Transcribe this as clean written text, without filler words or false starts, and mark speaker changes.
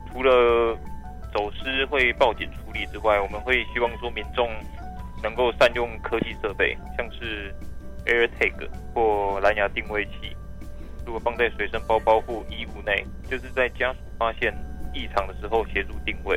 Speaker 1: 除了走失会报警处理之外，我们会希望说民众能够善用科技设备，像是 AirTag 或蓝牙定位器，如果放在随身包包或衣物内，就是在家属发现异常的时候协助定位，